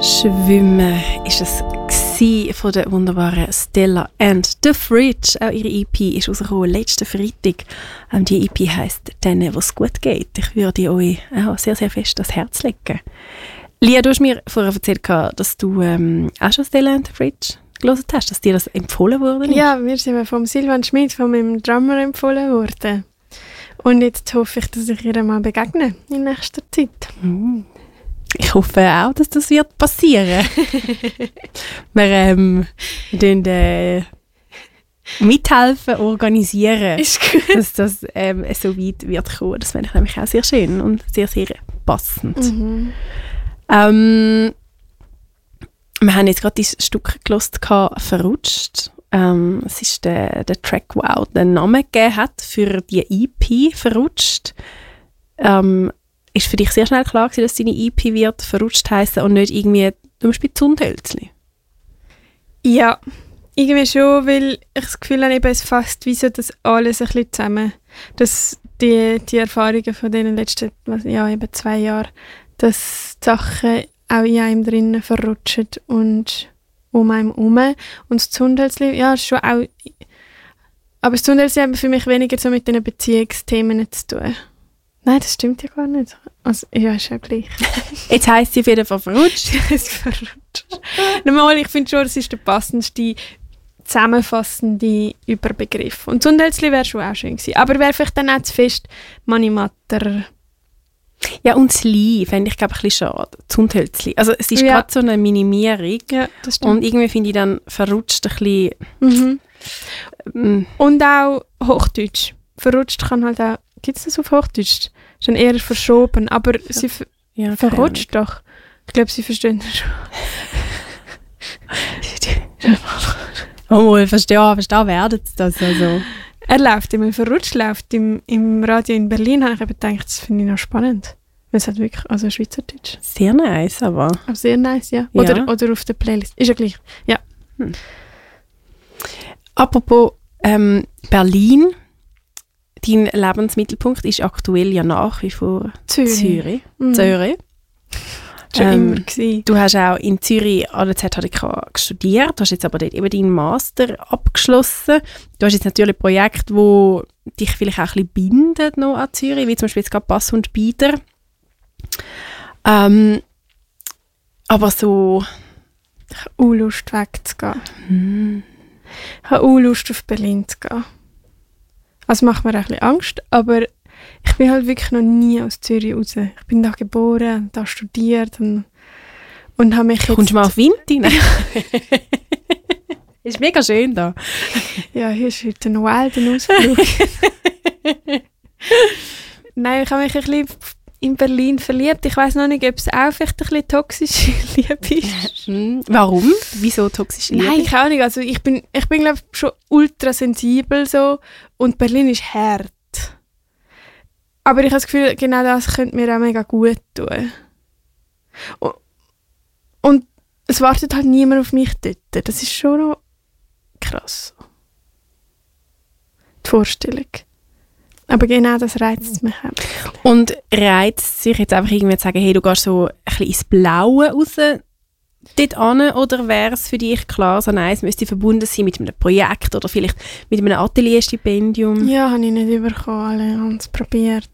Schwimmen ist es von der wunderbaren Stella and the Fridge. Auch ihre EP ist rausgekommen letzten Freitag. Die EP heisst «Denen, wo es gut geht». Ich würde euch auch sehr, sehr fest ans Herz legen. Lia, du hast mir vorher erzählt, dass du auch schon «Stella and the Fridge» gehört hast, dass dir das empfohlen wurde. Ja, mir sind vom Silvan Schmid, von meinem Drummer, empfohlen worden. Und jetzt hoffe ich, dass ich ihr mal begegne in nächster Zeit. Ich hoffe auch, dass das wird passieren. Wir mithelfen, organisieren, dass das so weit wird kommen. Das finde ich nämlich auch sehr schön und sehr, sehr passend. Mhm. Wir haben jetzt gerade dieses Stück gehört, «Verrutscht». Es ist der Track, der auch den Namen gegeben hat für die EP «Verrutscht». Ist für dich sehr schnell klar gewesen, dass deine EP wird «Verrutscht» heissen und nicht irgendwie zum Beispiel «Zundhölzli»? Ja, irgendwie schon, weil ich das Gefühl habe, eben, es fasst wie so das alles ein bisschen zusammen. Dass die Erfahrungen von den letzten eben 2 Jahren, dass die Sachen auch in einem drinnen verrutschen und um einem herum. Und das Zundhölzli, ja, schon auch. Aber das Zundhölzli hat für mich weniger so mit den Beziehungsthemen zu tun. Nein, das stimmt ja gar nicht. Also, ja, ist ja gleich. Jetzt heisst sie auf jeden Fall «Verrutscht». Normal, ich finde schon, das ist der passendste, zusammenfassende Überbegriff. Und Zundhölzli wäre schon auch schön gewesen. Aber wäre vielleicht dann auch zu fest Manimatter. Ja, und das Li fände ich, glaube ich, ein bisschen schade. Zundhölzli. Also es ist gerade so eine Minimierung. Ja, das stimmt. Und irgendwie finde ich dann «Verrutscht» ein bisschen... Und auch Hochdeutsch. «Verrutscht» kann halt auch... Gibt es das auf Hochdeutsch? Ist dann eher verschoben. Aber sie verrutscht doch. Ich glaube, sie verstehen das schon. Oh, verstehen werden sie das also. Er läuft immer verrutscht, läuft im Radio in Berlin. Habe ich eben gedacht, das finde ich noch spannend. Weil es hat wirklich, also Schweizerdeutsch. Sehr nice, aber. Aber sehr nice, ja. Oder auf der Playlist. Ist ja gleich, ja. Apropos Berlin. Dein Lebensmittelpunkt ist aktuell ja nach wie vor Zürich. Zürich. Schon immer gewesen. Du hast auch in Zürich an der ZHDK studiert, du hast jetzt aber dort eben deinen Master abgeschlossen. Du hast jetzt natürlich Projekte, die dich vielleicht auch ein bisschen binden noch an Zürich, wie zum Beispiel jetzt gerade Bass und Bieder. Aber so... Ich habe auch Lust wegzugehen. Ich habe auch Lust auf Berlin zu gehen. Also macht mir auch ein bisschen Angst, aber ich bin halt wirklich noch nie aus Zürich raus. Ich bin da geboren, da studiert und habe mich jetzt... Kommst du mal auf Wind rein? Ist mega schön da. Ja, hier ist heute ein wilder Ausflug. Nein, ich habe mich ein bisschen in Berlin verliebt. Ich weiss noch nicht, ob es auch vielleicht ein bisschen toxische Liebe ist. Warum? Wieso toxische Liebe? Nein, ich auch nicht. Also ich bin glaube ich, schon ultra sensibel so und Berlin ist hart. Aber ich habe das Gefühl, genau das könnte mir auch mega gut tun. Und es wartet halt niemand auf mich dort. Das ist schon noch krass. Die Vorstellung. Aber genau das reizt mich auch. Und reizt sich jetzt einfach irgendwie zu sagen, hey, du gehst so ein bisschen ins Blaue raus dort hin, oder wäre es für dich klar, so nein, es müsste verbunden sein mit einem Projekt oder vielleicht mit einem Atelierstipendium? Ja, habe ich nicht bekommen, alle haben es probiert.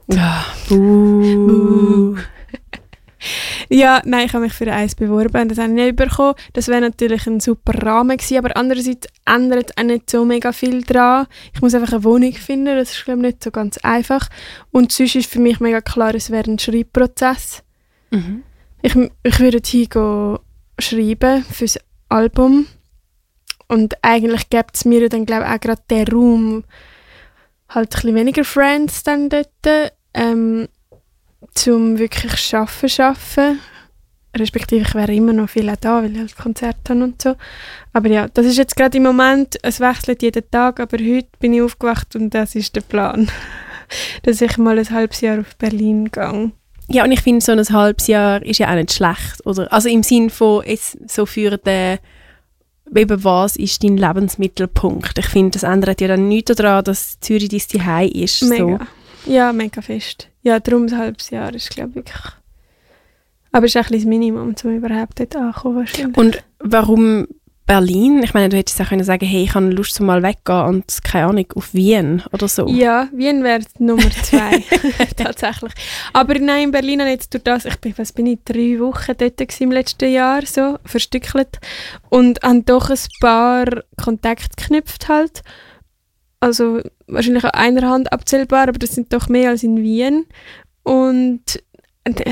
Ja, nein, ich habe mich für eins beworben, das habe ich nicht bekommen. Das wäre natürlich ein super Rahmen gewesen, aber andererseits ändert auch nicht so mega viel dran. Ich muss einfach eine Wohnung finden, das ist, glaube ich, nicht so ganz einfach. Und sonst ist für mich mega klar, es wäre ein Schreibprozess. Ich würde hingehen schreiben fürs Album und eigentlich gibt es mir dann, glaube ich, auch gerade den Raum, halt ein bisschen weniger Friends dann dort, zum wirklich arbeiten. Respektive ich wäre immer noch viel auch da, weil ich halt Konzerte habe und so. Aber ja, das ist jetzt gerade im Moment, es wechselt jeden Tag, aber heute bin ich aufgewacht und das ist der Plan, dass ich mal ein halbes Jahr auf Berlin gehe. Ja, und ich finde, so ein halbes Jahr ist ja auch nicht schlecht, oder? Also im Sinne von, jetzt so für den, eben was ist dein Lebensmittelpunkt? Ich finde, das ändert ja dann nichts daran, dass Zürich dein Zuhause ist. Mega. So. Ja, mega fest. Ja, darum ein halbes Jahr ist, glaube ich, wirklich Aber es ist ein bisschen das Minimum, um überhaupt dort anzukommen wahrscheinlich. Und warum Berlin? Ich meine, du hättest auch können sagen, hey, ich habe Lust, zum mal weggehen und, keine Ahnung, auf Wien oder so. Ja, Wien wäre Nummer 2, tatsächlich. Aber nein, in Berlin habe ich jetzt durch das, was bin ich, 3 Wochen dort gewesen im letzten Jahr, so, verstückelt. Und habe doch ein paar Kontakte geknüpft halt. Also wahrscheinlich an einer Hand abzählbar, aber das sind doch mehr als in Wien. Und